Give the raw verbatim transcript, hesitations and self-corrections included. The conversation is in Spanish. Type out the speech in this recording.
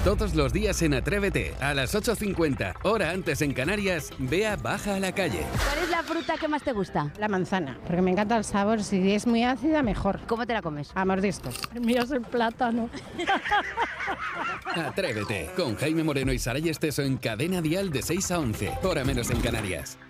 Todos los días en Atrévete, a las ocho cincuenta, hora antes en Canarias, Bea baja a la calle. ¿Cuál es la fruta que más te gusta? La manzana, porque me encanta el sabor. Si es muy ácida, mejor. ¿Cómo te la comes? A mordiscos. El mío es el plátano. Atrévete, con Jaime Moreno y Saray Esteso en Cadena Dial de seis a once, hora menos en Canarias.